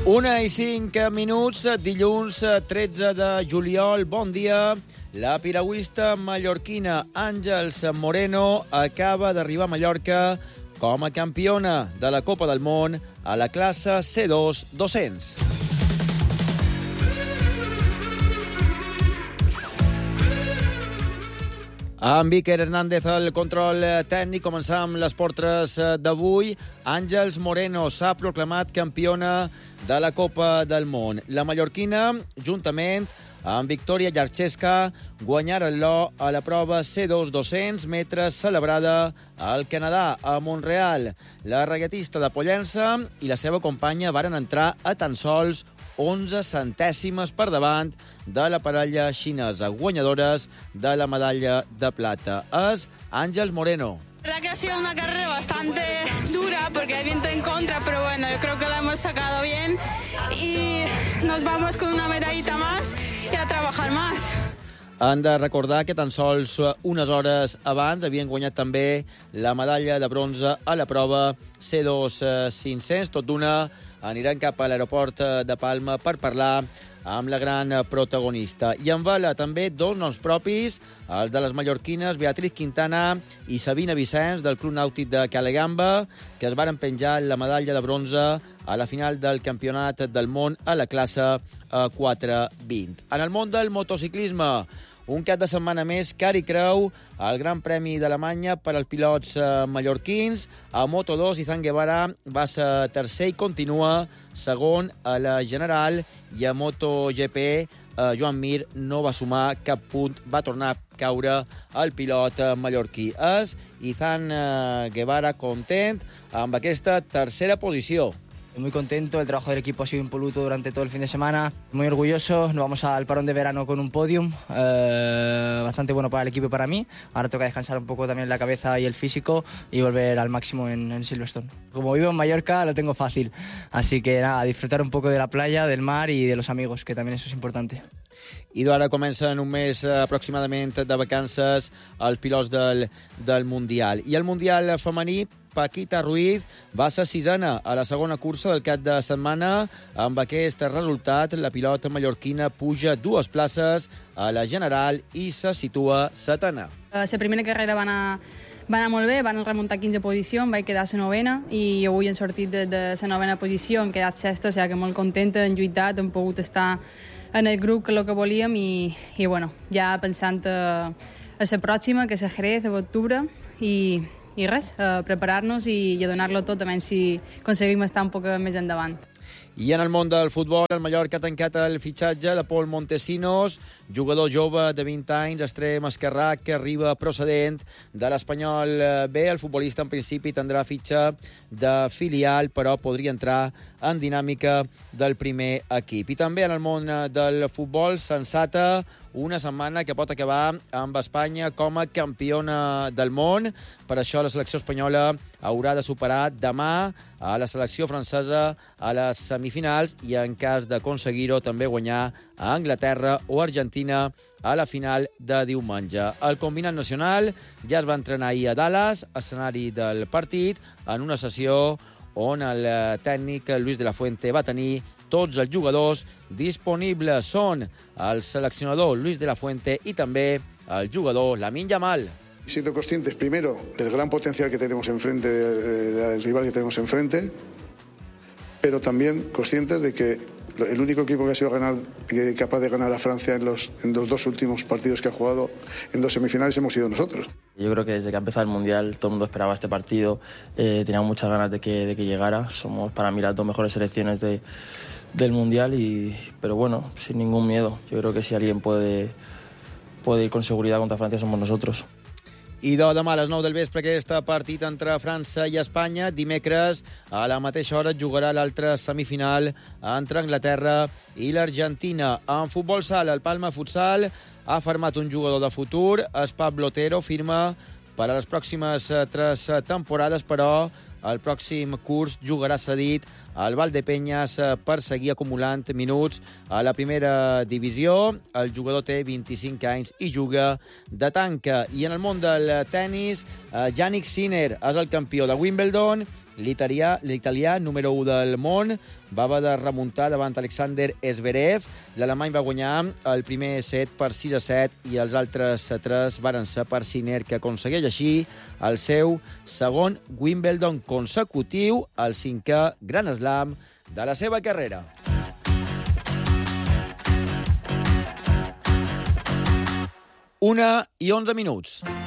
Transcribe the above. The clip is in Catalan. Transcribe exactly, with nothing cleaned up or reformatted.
Una i cinc minuts, dilluns tretze de juliol. Bon dia. La piragüista mallorquina Àngels Moreno acaba d'arribar a Mallorca com a campiona de la Copa del Món a la classe C dos dos-cents. Amb Iker Hernández al control tècnic, començam les portres d'avui. Àngels Moreno s'ha proclamat campiona de la Copa del Món. La mallorquina, juntament amb Victoria Jarcheska, guanyaren l'or a la prova C dos dos-cents metres celebrada al Canadà, a Montreal. La regatista de Pollença i la seva companya varen entrar a tan sols onze centèsimes per davant de la parella xinesa, guanyadores de la medalla de plata. És Àngels Moreno. La verdad que ha sido una carrera bastante dura porque hay viento en contra, pero bueno, yo creo que la hemos sacado bien y nos vamos con una medallita más y a trabajar más. Han de recordar que tan sols unes hores abans havien guanyat també la medalla de bronze a la prova C dos cinc-cents. Tot d'una aniran cap a l'aeroport de Palma per parlar amb la gran protagonista. I en vela també dos noms propis, els de les mallorquines Beatriz Quintana i Sabina Vicens del Club Nàutic de Calegamba, que es varen penjar la medalla de bronze a la final del Campionat del Món a la classe quatre vint. En el món del motociclisme, un cap de setmana més car i creu al Gran Premi d'Alemanya per als pilots mallorquins. A Moto dos, Izan Guevara va ser tercer i continua segon a la general, i a MotoGP Joan Mir no va sumar cap punt, va tornar a caure el pilot mallorquí. És Izan Guevara content amb aquesta tercera posició. Muy contento, el trabajo del equipo ha sido impoluto durante todo el fin de semana, muy orgulloso, nos vamos al parón de verano con un podium, eh, bastante bueno para el equipo y para mí. Ahora toca descansar un poco también la cabeza y el físico y volver al máximo en, en Silverstone. Como vivo en Mallorca lo tengo fácil, así que nada, disfrutar un poco de la playa, del mar y de los amigos, que también eso es importante. I d'ara comencen un mes aproximadament de vacances els pilots del, del Mundial. I el Mundial femení, Paquita Ruiz va ser sisena a la segona cursa del cap de setmana. Amb aquest resultat, la pilota mallorquina puja dues places a la general i se situa setena. La primera carrera va anar, va anar molt bé, van remuntar quinze posicions, vaig quedar a la novena i avui hem sortit de, de la novena posició, hem quedat sexta, o sigui que molt contenta, hem lluitat, hem pogut estar en el grup que el que volíem i, i bueno, ja pensant a, a la pròxima, que és a Jerez, a l'octubre, i, i res, a preparar-nos i, i a donar-lo tot, a menys si aconseguim estar un poc més endavant. I en el món del futbol, el Mallorca ha tancat el fitxatge de Pol Montesinos, jugador jove de vint anys, extrem esquerrà, que arriba procedent de l'Espanyol B. El futbolista, en principi, tindrà fitxa de filial, però podria entrar en dinàmica del primer equip. I també en el món del futbol, sensata una setmana que pot acabar amb Espanya com a campiona del món. Per això la selecció espanyola haurà de superar demà a la selecció francesa a les semifinals i, en cas d'aconseguir-ho, també guanyar a Anglaterra o Argentina a la final de diumenge. El combinat nacional ja es va entrenar ahir a Dallas, escenari del partit, en una sessió on el tècnic Luis de la Fuente va tenir tots els jugadors disponibles. Són el seleccionador Luis de la Fuente i també el jugador Lamine Yamal. Siendo conscientes, primero, del gran potencial que tenemos enfrente, del rival que tenemos enfrente, pero también conscientes de que el único equipo que ha sido ganar, capaz de ganar a Francia en los, en los dos últimos partidos que ha jugado, en dos semifinales, hemos sido nosotros. Yo creo que desde que ha empezado el Mundial todo el mundo esperaba este partido, eh, teníamos muchas ganas de que, de que llegara. Somos para mí las dos mejores selecciones de, del Mundial, y, pero bueno, sin ningún miedo. Yo creo que si alguien puede, puede ir con seguridad contra Francia somos nosotros. I de demà a les nou del vespre aquest partit entre França i Espanya. Dimecres, a la mateixa hora, jugarà l'altra semifinal entre Anglaterra i l'Argentina. En futbol sala, el Palma Futsal ha firmat un jugador de futur. Es Pablo Otero, firma per a les pròximes tres temporades, però el pròxim curs jugarà cedit al Valdepeñas per seguir acumulant minuts a la primera divisió. El jugador té vint-i-cinc anys i juga de tanca. I en el món del tennis, Jannik Sinner és el campió de Wimbledon L'italià, l'italià número u del món, va haver de remuntar davant Alexander Zverev. L'alemany va guanyar el primer set per sis a set i els altres tres varen ser per Sinner, que aconsegueix així el seu segon Wimbledon consecutiu, el cinquè Grand Slam de la seva carrera. Una i onze minuts.